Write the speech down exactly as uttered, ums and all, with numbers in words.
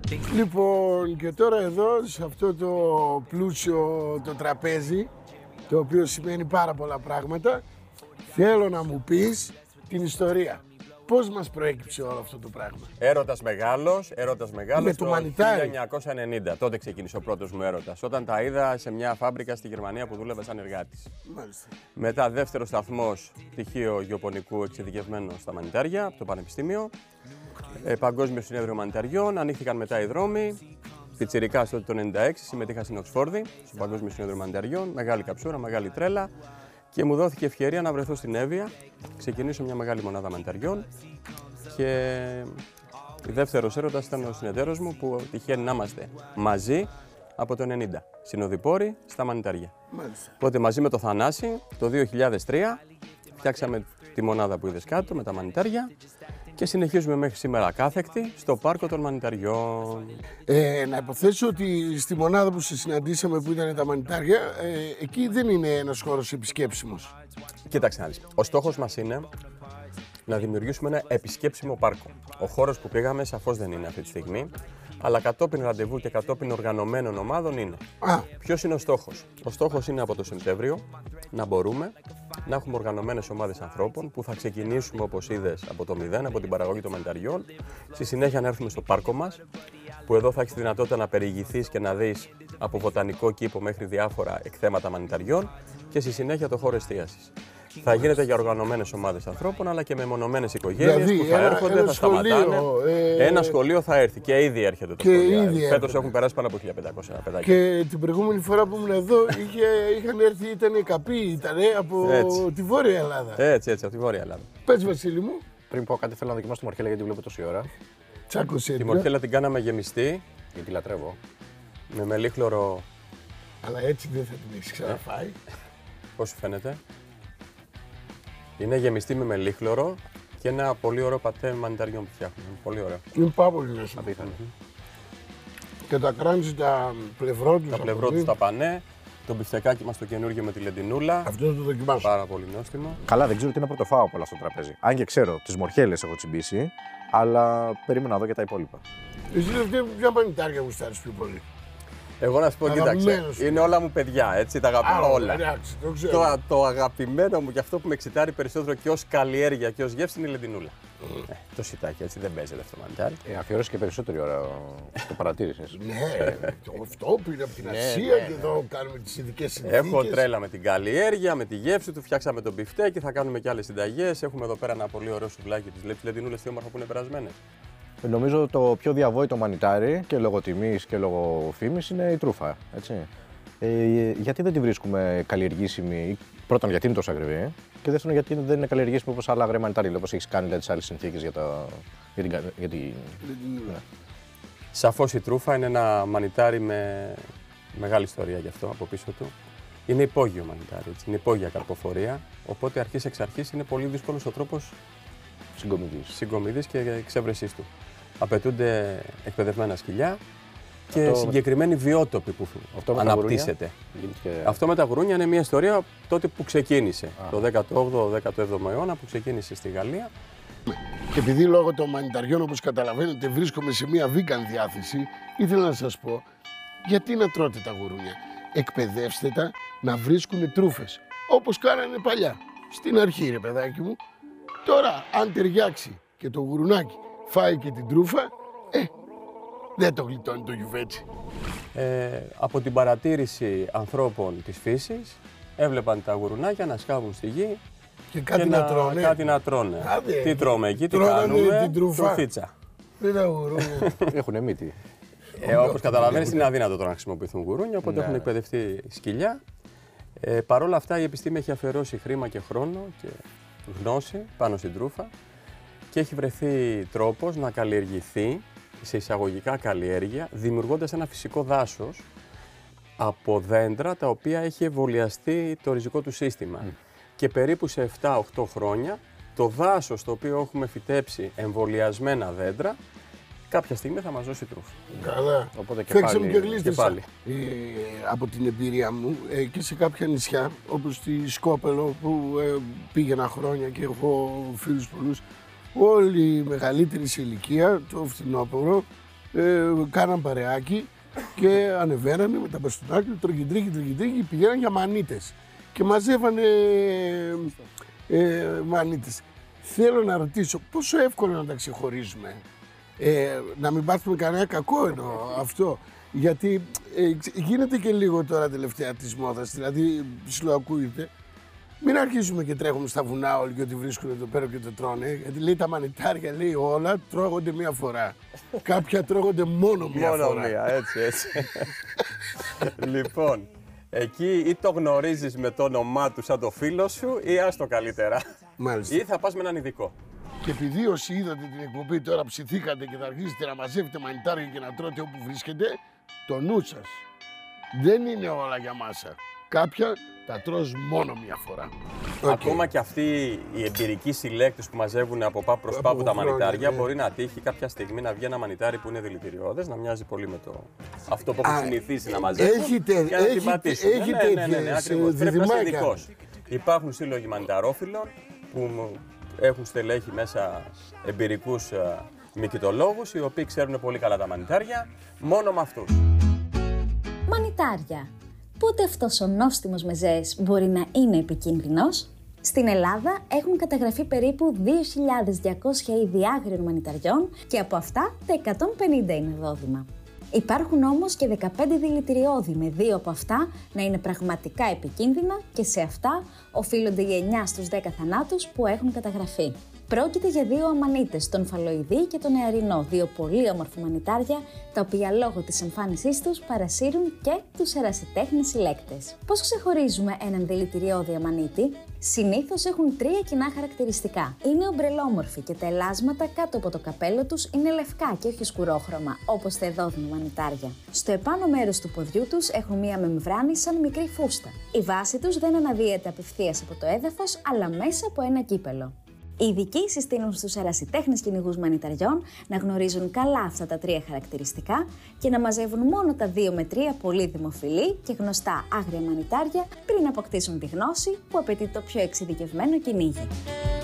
Λοιπόν, και τώρα εδώ, σε αυτό το πλούσιο το τραπέζι, το οποίο σημαίνει πάρα πολλά πράγματα, θέλω να μου πεις την ιστορία. Πώς μας προέκυψε όλο αυτό το πράγμα? Έρωτας μεγάλος, έρωτας μεγάλος Με το το μανιτάρι. χίλια εννιακόσια ενενήντα. Τότε ξεκίνησε ο πρώτος μου έρωτας. Όταν τα είδα σε μια φάμπρικα στη Γερμανία που δούλευα σαν εργάτης. Μάλιστα. Μετά δεύτερο σταθμός, πτυχίο γεωπονικού εξειδικευμένο στα μανιτάρια από το Πανεπιστήμιο. Ε, Παγκόσμιο Συνέδριο Μανιταριών, ανοίχθηκαν μετά οι δρόμοι. Πιτσιρικάς τότε το ενενήντα έξι συμμετείχα στην Οξφόρδη, στο Παγκόσμιο Συνέδριο Μανιταριών. Μεγάλη καψούρα, μεγάλη τρέλα. Και μου δόθηκε ευκαιρία να βρεθώ στην Εύβοια, ξεκινήσω μια μεγάλη μονάδα μανιταριών. Και η δεύτερος έρωτας ήταν ο συνεταίρος μου που τυχαίνει να είμαστε μαζί από το ενενήντα. Συνοδοιπόροι στα μανιτάρια. Μάλιστα. Οπότε μαζί με το Θανάση το δύο χιλιάδες τρία φτιάξαμε τη μονάδα που είδες κάτω με τα μανιτάρια και συνεχίζουμε μέχρι σήμερα κάθεκτη στο πάρκο των μανιταριών. Ε, να υποθέσω ότι στη μονάδα που σε συναντήσαμε που ήταν τα μανιτάρια, ε, εκεί δεν είναι ένας χώρος επισκέψιμος. Κοίταξε να δεις. Ο στόχος μας είναι να δημιουργήσουμε ένα επισκέψιμο πάρκο. Ο χώρος που πήγαμε σαφώς δεν είναι αυτή τη στιγμή, αλλά κατόπιν ραντεβού και κατόπιν οργανωμένων ομάδων είναι. Α. Ποιος είναι ο στόχος? Ο στόχος είναι από το Σεπτέμβριο να μπορούμε να έχουμε οργανωμένες ομάδες ανθρώπων που θα ξεκινήσουμε, όπως είδες, από το μηδέν, από την παραγωγή των μανιταριών. Στη συνέχεια να έρθουμε στο πάρκο μας, που εδώ θα έχεις τη δυνατότητα να περιηγηθείς και να δεις από βοτανικό κήπο μέχρι διάφορα εκθέματα μανιταριών και στη συνέχεια το χώρο εστίασης. Θα γίνεται για οργανωμένες ομάδες ανθρώπων, αλλά και μεμονωμένες οικογένειες Δηλαδή, που θα ένα, έρχονται, ένα θα σχολείο, σταματάνε. ε... Ένα σχολείο θα έρθει και ήδη έρχεται το και σχολείο. ήδη Φέτος έρχεται. έχουν περάσει πάνω από χίλια πεντακόσια παιδάκια. Και την προηγούμενη φορά που ήμουν εδώ είχε, είχαν έρθει, ήταν καπί, ήταν από Έτσι. τη Βόρεια Ελλάδα. Έτσι, έτσι, από τη Βόρεια Ελλάδα. Πες, Βασίλη μου, Πριν πω κάτι, θέλω να δοκιμάσω τη μορχέλα γιατί βλέπω τόση ώρα. τσάκωσε Τη την. μορχέλα την κάναμε γεμιστή Γιατί λατρεύω. με μελίχλωρο. Αλλά έτσι δεν θα την έχεις ξαναφάει. Πώς σου φαίνεται? Είναι γεμιστή με μελίχλωρο και ένα πολύ ωραίο πατέ μανιταριών που φτιάχνουμε. Πολύ ωραίο. Είναι πάρα πολύ λέσο. Απίθανο. Και τα κράντσι, τα πλευρό τους. Τα από πλευρό εκεί. του τα πανέ, το μπιφτεκάκι μας το καινούργιο με τη λεντινούλα. Αυτό θα το δοκιμάσω. Πάρα πολύ νόστιμο. Καλά, δεν ξέρω τι να πρωτοφάω από όλα στο τραπέζι. Αν και ξέρω, τις μορχέλες έχω τσιμπήσει, αλλά περίμενα να δω και τα υπόλοιπα. Εσύ λες ποια μανιτάρια γουστάρεις πιο πολύ? Εγώ να σου πω, κοίταξε, Αγαπημένος σου. είναι όλα μου παιδιά, έτσι, τα αγαπώ Α, όλα. εντάξει, το ξέρω. Το, το αγαπημένο μου και αυτό που με εξητάρει περισσότερο και ως καλλιέργεια και ως γεύση είναι η λεντινούλα. Ε, το σιτάκι, έτσι, δεν παίζεται αυτό το μανιτάρι. Ε, αφιέρωσε και περισσότερη ώρα, το παρατήρησες. Ναι, το αυτό πήρε από την Ναι, Ασία ναι, και ναι. εδώ κάνουμε τις ειδικές συνθήκες. Έχω τρέλα με την καλλιέργεια, με τη γεύση του, φτιάξαμε τον μπιφτέκι, θα κάνουμε και άλλες συνταγές. Έχουμε εδώ πέρα ένα πολύ ωραίο σουβλάκι της λεντινούλας, τι όμορφα που είναι περασμένες. Νομίζω το πιο διαβόητο μανιτάρι και λόγω τιμής και λόγω φήμης είναι η τρούφα. Έτσι. Ε, γιατί δεν τη βρίσκουμε καλλιεργήσιμη? Πρώτον, γιατί είναι τόσο ακριβή. Και δεύτερον, γιατί δεν είναι καλλιεργήσιμη όπως άλλα αγραία μανιτάρια, όπως έχεις κάνει δηλαδή, τις άλλες συνθήκες για, τα... για την. Για την... Λεντινούλα. Σαφώς η τρούφα είναι ένα μανιτάρι με μεγάλη ιστορία γι' αυτό από πίσω του. Είναι υπόγειο μανιτάρι, έτσι, είναι υπόγεια καρποφορία. Οπότε αρχής εξ αρχής είναι πολύ δύσκολος ο τρόπος Συγκομιδής. συγκομιδής και εξέβρεσής του. Απαιτούνται εκπαιδευμένα σκυλιά και Αυτό... συγκεκριμένοι βιότοποι που Αυτό με τα αναπτύσσεται. Και... Αυτό με τα γουρούνια είναι μια ιστορία τότε που ξεκίνησε. Α. Το δέκατο όγδοο δέκατο έβδομο αιώνα που ξεκίνησε στη Γαλλία. Και επειδή λόγω των μανιταριών, όπως καταλαβαίνετε, βρίσκομαι σε μια vegan διάθεση, ήθελα να σας πω γιατί να τρώτε τα γουρούνια. Εκπαιδεύστε τα να βρίσκουν τρούφες, όπως κάνανε παλιά. Στην αρχή, ρε παιδάκι μου. Τώρα, αν ταιριάξει και το γουρουνάκι φάει και την τρούφα, ε, δεν το γλιτώνει το γιουβέτσι. Ε, από την παρατήρηση ανθρώπων της φύσης έβλεπαν τα γουρουνάκια να σκάβουν στη γη Και κάτι και να, τρώνε. Κάτι να τρώνε. Άντε, τι τρώμε εκεί, τι τρώνε κάνουμε, την τρουφά. τρουφίτσα. Δεν τα γουρούνια. Έχουν μύτη. Ε, όπως καταλαβαίνεις είναι αδύνατο τώρα να χρησιμοποιηθούν γουρούνια, οπότε Ναι. έχουν εκπαιδευτεί σκυλιά. Ε, Παρ' όλα αυτά η επιστήμη έχει αφιερώσει χρήμα και χρόνο και γνώση πάνω στην τρούφα και έχει βρεθεί τρόπος να καλλιεργηθεί σε εισαγωγικά καλλιέργεια, δημιουργώντας ένα φυσικό δάσος από δέντρα τα οποία έχει εμβολιαστεί το ριζικό του σύστημα. Mm. Και περίπου σε επτά οχτώ χρόνια το δάσος το οποίο έχουμε φυτέψει εμβολιασμένα δέντρα κάποια στιγμή θα μας δώσει τρούφα. Καλά. Οπότε και Φέξαμε πάλι- και και γλίστησα. πάλι. Ε, από την εμπειρία μου ε, και σε κάποια νησιά, όπως τη Σκόπελο που ε, πήγαινα χρόνια και έχω φίλους πολλούς, όλοι οι μεγαλύτεροι σε ηλικία, το φθινόπωρο, ε, κάναν παρεάκι και ανεβαίνανε με τα μπαστούνάκια, τρογγιντρίκι, τρογγιντρίκι, πηγαίναν για μανίτες και μαζεύανε ε, μανίτες. Θέλω να ρωτήσω, πόσο εύκολο να τα ξεχωρίζουμε, ε, να μην πάθουμε κανένα κακό εννοώ αυτό, γιατί ε, γίνεται και λίγο τώρα τελευταία της μόδας, δηλαδή ψιλοακούγεται. Μην αρχίσουμε και τρέχουμε στα βουνά όλοι και ότι βρίσκουν εδώ πέρα και το τρώνε. Γιατί λέει τα μανιτάρια, λέει όλα τρώγονται μία φορά. Κάποια τρώγονται μόνο μία μόνο φορά. Μόνο μία, έτσι, έτσι. Λοιπόν, εκεί ή το γνωρίζεις με το όνομά του σαν το φίλο σου ή άστο καλύτερα. Μάλιστα. Ή θα πας με έναν ειδικό. Και επειδή όσοι είδατε την εκπομπή τώρα ψηθήκατε και θα αρχίσετε να μαζεύετε μανιτάρια και να τρώτε όπου βρίσκετε, το νου σας. Δεν είναι όλα για μάσα. Κάποια τα τρως μόνο μία φορά. Ακόμα και αυτοί οι εμπειρικοί συλλέκτες που μαζεύουν από πάπου προς πάπου τα μανιτάρια, ναι. Μπορεί να τύχει κάποια στιγμή να βγει ένα μανιτάρι που είναι δηλητηριώδες, να μοιάζει πολύ με το αυτό που έχουν συνηθίσει να μαζεύουν. Έχετε, και να την πατήσουν. Έχετε ναι, ναι, ναι, ναι, ακριβώς. Πρέπει να είσαι ειδικός. Υπάρχουν σύλλογοι μανιταρόφιλων που έχουν στελέχη μέσα εμπειρικούς μυκητολόγους, οι οποίοι ξέρουν πολύ καλά τα μανιτάρια, μόνο με αυτούς. Μανιτάρια. Πότε αυτός ο νόστιμος μεζές μπορεί να είναι επικίνδυνος? Στην Ελλάδα έχουν καταγραφεί περίπου δύο χιλιάδες διακόσια είδη άγριων μανιταριών και από αυτά τα εκατόν πενήντα είναι δόδυμα. Υπάρχουν όμως και δεκαπέντε δηλητηριώδη, με δύο από αυτά να είναι πραγματικά επικίνδυνα και σε αυτά οφείλονται οι εννιά στους δέκα θανάτους που έχουν καταγραφεί. Πρόκειται για δύο αμανίτες, τον φαλοειδή και τον αιαρινό, δύο πολύ όμορφα μανιτάρια, τα οποία λόγω της εμφάνισής τους παρασύρουν και τους ερασιτέχνες συλλέκτες. Πώς ξεχωρίζουμε έναν δηλητηριώδη αμανίτη? Συνήθως έχουν τρία κοινά χαρακτηριστικά. Είναι ομπρελόμορφοι και τα ελάσματα κάτω από το καπέλο τους είναι λευκά και όχι σκουρόχρωμα, όπως τα εδόδυμα μανιτάρια. Στο επάνω μέρος του ποδιού τους έχουν μία μεμβράνη σαν μικρή φούστα. Η βάση τους δεν αναδύεται απευθείας από το έδαφος, αλλά μέσα από ένα κύπελο. Οι ειδικοί συστήνουν στους ερασιτέχνες κυνηγούς μανιταριών να γνωρίζουν καλά αυτά τα τρία χαρακτηριστικά και να μαζεύουν μόνο τα δύο με τρία πολύ δημοφιλή και γνωστά άγρια μανιτάρια πριν αποκτήσουν τη γνώση που απαιτεί το πιο εξειδικευμένο κυνήγι.